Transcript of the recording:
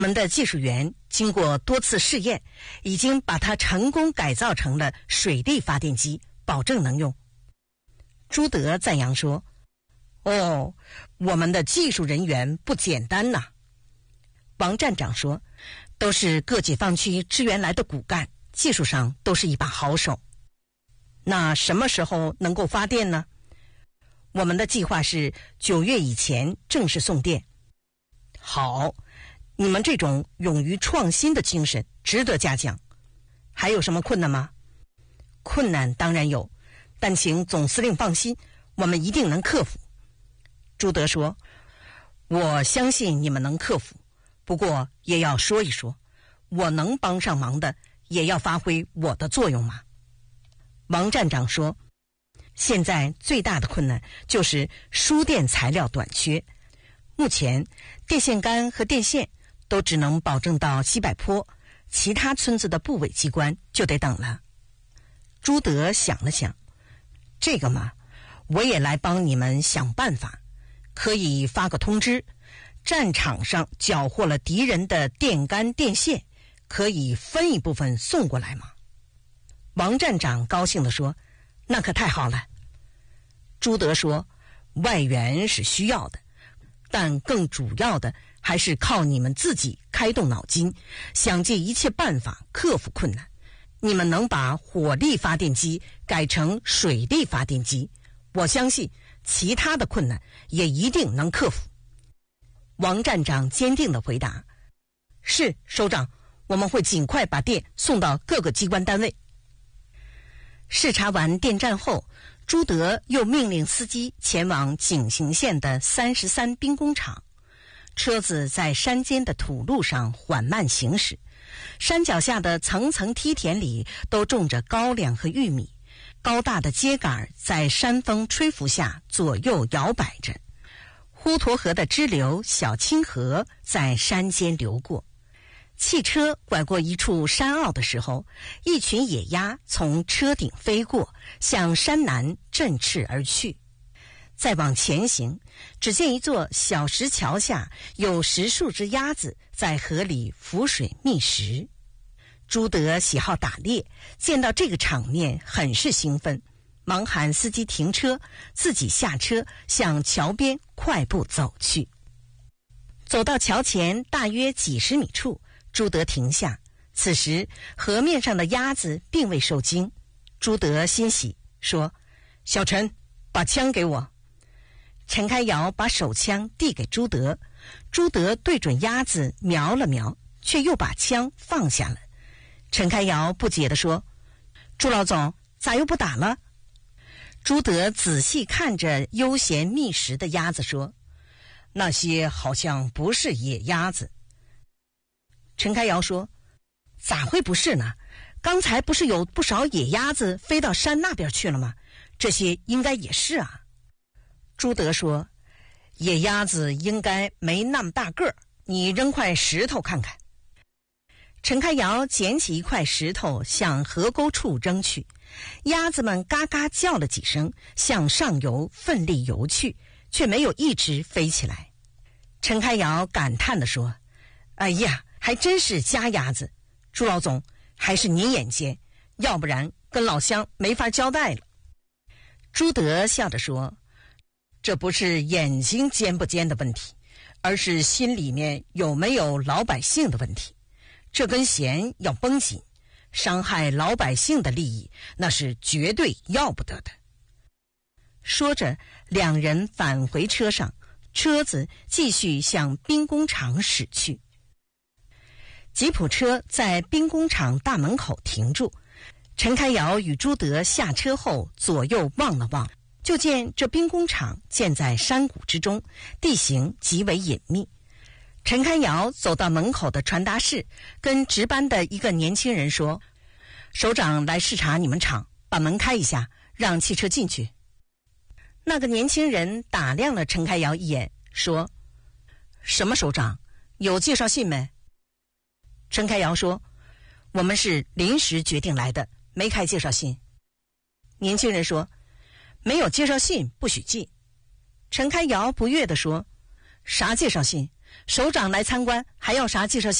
我们的技术员经过多次试验，已经把它成功改造成了水力发电机，保证能用。朱德赞扬说：哦，我们的技术人员不简单呐。王站长说：都是各解放区支援来的骨干，技术上都是一把好手。那什么时候能够发电呢？我们的计划是9月以前正式送电。好，你们这种勇于创新的精神值得嘉奖。还有什么困难吗？困难当然有，但请总司令放心，我们一定能克服。朱德说：我相信你们能克服，不过也要说一说，我能帮上忙的也要发挥我的作用嘛。王站长说：现在最大的困难就是输电材料短缺，目前电线杆和电线都只能保证到西柏坡，其他村子的部委机关就得等了。朱德想了想，这个嘛，我也来帮你们想办法，可以发个通知，战场上缴获了敌人的电杆电线，可以分一部分送过来吗？王站长高兴地说：那可太好了。朱德说：外援是需要的，但更主要的还是靠你们自己开动脑筋，想尽一切办法克服困难。你们能把火力发电机改成水力发电机，我相信其他的困难也一定能克服。王站长坚定地回答：是，首长，我们会尽快把电送到各个机关单位。视察完电站后，朱德又命令司机前往井陉县的33兵工厂。车子在山间的土路上缓慢行驶，山脚下的层层梯田里都种着高粱和玉米，高大的秸秆在山风吹拂下左右摇摆着。滹沱河的支流小清河在山间流过。汽车拐过一处山坳的时候，一群野鸭从车顶飞过，向山南振翅而去。再往前行，只见一座小石桥下有10数只鸭子在河里浮水觅食。朱德喜好打猎，见到这个场面很是兴奋，忙喊司机停车，自己下车向桥边快步走去。走到桥前大约几十米处，朱德停下，此时河面上的鸭子并未受惊。朱德欣喜说：小陈，把枪给我。陈开尧把手枪递给朱德，朱德对准鸭子瞄了瞄，却又把枪放下了。陈开尧不解地说：朱老总，咋又不打了？朱德仔细看着悠闲觅食的鸭子说：那些好像不是野鸭子。陈开尧说：咋会不是呢？刚才不是有不少野鸭子飞到山那边去了吗？这些应该也是啊。朱德说：野鸭子应该没那么大个儿，你扔块石头看看。陈开尧捡起一块石头向河沟处扔去，鸭子们嘎嘎叫了几声，向上游奋力游去，却没有一只飞起来。陈开尧感叹地说：哎呀，还真是家鸭子，朱老总，还是您眼尖，要不然跟老乡没法交代了。朱德笑着说：这不是眼睛尖不尖的问题，而是心里面有没有老百姓的问题。这根弦要绷紧，伤害老百姓的利益，那是绝对要不得的。说着，两人返回车上，车子继续向兵工厂驶去。吉普车在兵工厂大门口停住，陈开尧与朱德下车后左右望了望，就见这兵工厂建在山谷之中，地形极为隐秘。陈开尧走到门口的传达室，跟值班的一个年轻人说：首长来视察你们厂，把门开一下，让汽车进去。那个年轻人打量了陈开尧一眼，说：什么首长？有介绍信没？陈开尧说：我们是临时决定来的，没开介绍信。年轻人说：没有介绍信不许进。陈开尧不悦地说：啥介绍信？ 首长来参观，还要啥介绍